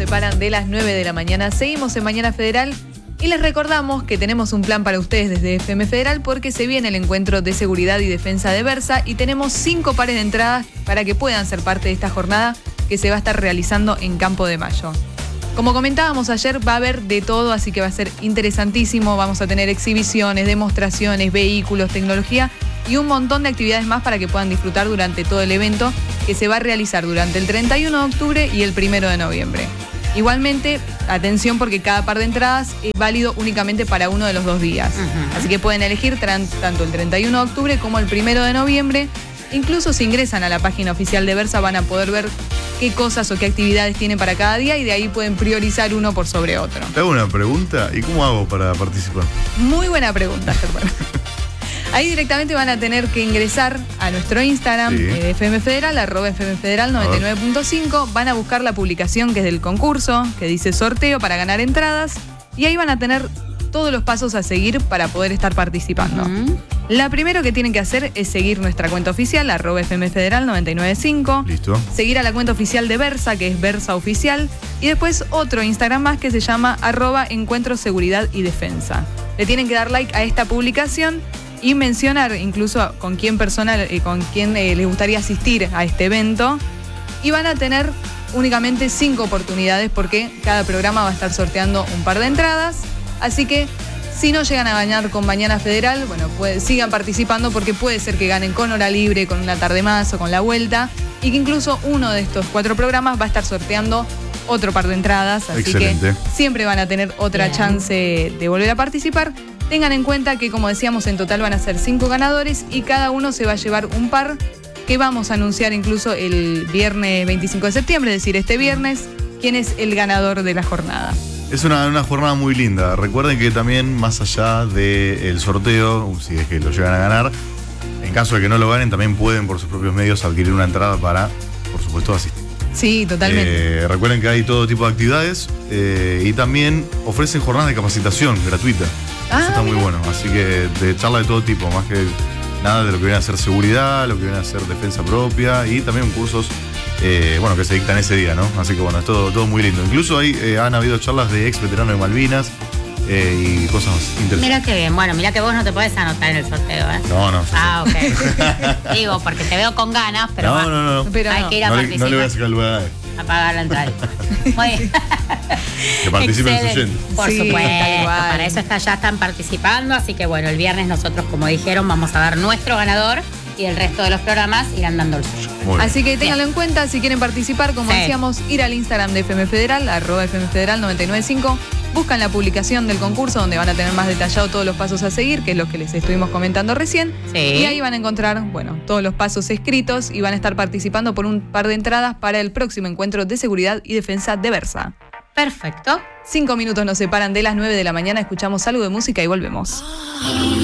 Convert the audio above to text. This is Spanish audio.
separan de las 9 de la mañana. Seguimos en Mañana Federal y les recordamos que tenemos un plan para ustedes desde FM Federal porque se viene el encuentro de seguridad y defensa de Versa y tenemos 5 pares de entradas para que puedan ser parte de esta jornada que se va a estar realizando en Campo de Mayo. Como comentábamos ayer, va a haber de todo, así que va a ser interesantísimo. Vamos a tener exhibiciones, demostraciones, vehículos, tecnología y un montón de actividades más para que puedan disfrutar durante todo el evento que se va a realizar durante el 31 de octubre y el 1 de noviembre. Igualmente, atención porque cada par de entradas es válido únicamente para uno de los 2 días. Así que pueden elegir tanto el 31 de octubre como el 1 de noviembre. Incluso si ingresan a la página oficial de Versa van a poder ver qué cosas o qué actividades tienen para cada día y de ahí pueden priorizar uno por sobre otro. Te hago una pregunta, ¿y cómo hago para participar? Muy buena pregunta, Germán. Ahí directamente van a tener que ingresar a nuestro Instagram, Sí. FM Federal, @FM Federal 99.5. Van a buscar la publicación que es del concurso, que dice sorteo para ganar entradas. Y ahí van a tener todos los pasos a seguir para poder estar participando. La primero que tienen que hacer es seguir nuestra cuenta oficial, @FM Federal 99.5. Listo. Seguir a la cuenta oficial de Versa, que es Versa Oficial. Y después otro Instagram más que se llama @Encuentro Seguridad y Defensa. Le tienen que dar like a esta publicación y mencionar incluso con quién les gustaría asistir a este evento. Y van a tener únicamente 5 oportunidades porque cada programa va a estar sorteando un par de entradas. Así que si no llegan a ganar con Mañana Federal, bueno, sigan participando porque puede ser que ganen con hora libre, con una tarde más o con la vuelta. Y que incluso uno de estos 4 programas va a estar sorteando otro par de entradas. Así Excelente. que siempre van a tener otra chance de volver a participar. Tengan en cuenta que, como decíamos, en total van a ser 5 ganadores y cada uno se va a llevar un par que vamos a anunciar incluso el viernes 25 de septiembre, es decir, este viernes, quién es el ganador de la jornada. Es una jornada muy linda. Recuerden que también, más allá del sorteo, si es que lo llegan a ganar, en caso de que no lo ganen, también pueden por sus propios medios adquirir una entrada para, por supuesto, asistir. Sí, totalmente. Recuerden que hay todo tipo de actividades y también ofrecen jornadas de capacitación gratuita. Eso está muy bueno. Así que de charla de todo tipo, más que nada de lo que viene a ser seguridad, lo que viene a ser defensa propia y también cursos que se dictan ese día, ¿no? Así que bueno, es todo muy lindo. Incluso han habido charlas de ex veteranos de Malvinas y cosas interesantes. Mira qué bien. Bueno, mira que vos no te podés anotar en el sorteo, ¿eh? No. Ok. Digo, porque te veo con ganas, pero No. Pero hay no. que ir a participar. No le voy a sacar lugar a él. A pagar la entrada. Muy bien. Que participen sus Excelente. oyentes. Por Sí, supuesto, tal cual. para eso ya están participando, así que bueno, el viernes nosotros, como dijeron, vamos a dar nuestro ganador y el resto de los programas irán dando el suyo. Muy bien. Así que ténganlo en cuenta, si quieren participar, como decíamos, ir al Instagram de FM Federal, @FM Federal 99.5. Buscan la publicación del concurso donde van a tener más detallado todos los pasos a seguir, que es lo que les estuvimos comentando recién. Sí. Y ahí van a encontrar, todos los pasos escritos y van a estar participando por un par de entradas para el próximo encuentro de seguridad y defensa de Versa. Perfecto. 5 minutos nos separan de las 9 de la mañana, escuchamos algo de música y volvemos.